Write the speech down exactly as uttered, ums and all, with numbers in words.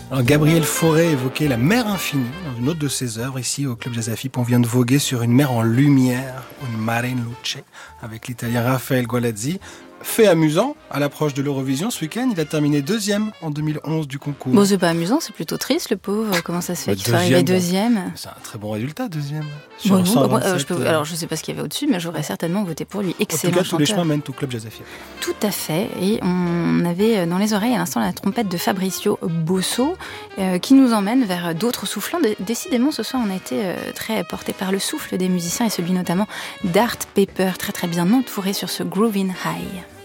Alors, Gabriel Fauré évoquait la mer infinie dans une autre de ses œuvres. Ici, au Club Jazz Afip, on vient de voguer sur une mer en lumière, une mare in luce, avec l'italien Raphaël Gualazzi. Fait amusant, à l'approche de l'Eurovision, ce week-end, il a terminé deuxième en deux mille onze du concours. Bon, c'est pas amusant, c'est plutôt triste, le pauvre. Comment ça se fait qu'il soit arrivé deuxième ? C'est un très bon résultat, deuxième. Bon, bon, euh, je peux, alors, je sais pas ce qu'il y avait au-dessus, mais j'aurais certainement voté pour lui. Excellent chanteur. En tout cas, chanteur. tous les chemins mènent au Club Jazz Afip. Tout à fait. Et on avait dans les oreilles à l'instant la trompette de Fabricio Bosso, euh, qui nous emmène vers d'autres soufflants. Décidément, ce soir, on a été euh, très porté par le souffle des musiciens, et celui notamment d'Art Pepper, très très bien entouré sur ce Groovin' High.